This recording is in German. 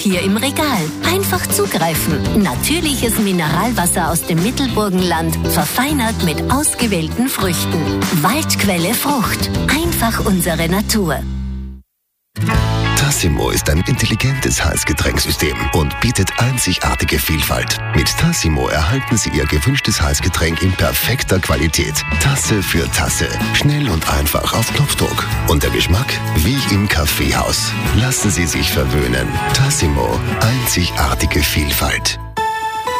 Hier im Regal. Einfach zugreifen. Natürliches Mineralwasser aus dem Mittelburgenland, verfeinert mit ausgewählten Früchten. Waldquelle Frucht. Einfach unsere Natur. Tassimo ist ein intelligentes Heißgetränksystem und bietet einzigartige Vielfalt. Mit Tassimo erhalten Sie Ihr gewünschtes Heißgetränk in perfekter Qualität. Tasse für Tasse. Schnell und einfach auf Knopfdruck. Und der Geschmack wie im Kaffeehaus. Lassen Sie sich verwöhnen. Tassimo. Einzigartige Vielfalt.